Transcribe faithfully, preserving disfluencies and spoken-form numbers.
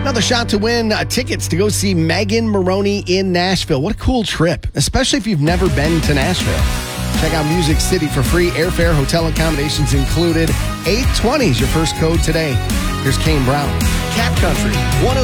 Another shot to win uh, tickets to go see Megan Moroney in Nashville. What a cool trip, especially if you've never been to Nashville. Check out Music City for free. Airfare, hotel accommodations included. eight twenty is your first code today. Here's Kane Brown. Cat Country.